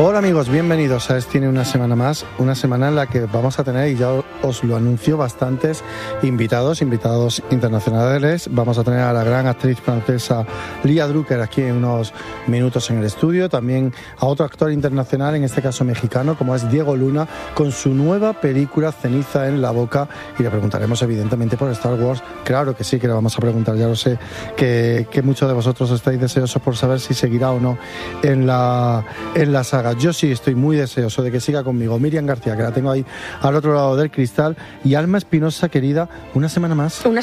Hola amigos, bienvenidos a Tiene una semana más, una semana en la que vamos a tener, y ya os lo anuncio, bastantes invitados internacionales. Vamos a tener a la gran actriz francesa Lía Drucker aquí en unos minutos en el estudio, también a otro actor internacional, en este caso mexicano, como es Diego Luna, con su nueva película Ceniza en la boca, y le preguntaremos evidentemente por Star Wars. Claro que sí, que le vamos a preguntar, ya lo sé, que muchos de vosotros estáis deseosos por saber si seguirá o no en la saga. Yo sí estoy muy deseoso de que siga conmigo Miriam García, que la tengo ahí al otro lado del cristal, y Alma Espinosa, querida, una semana más.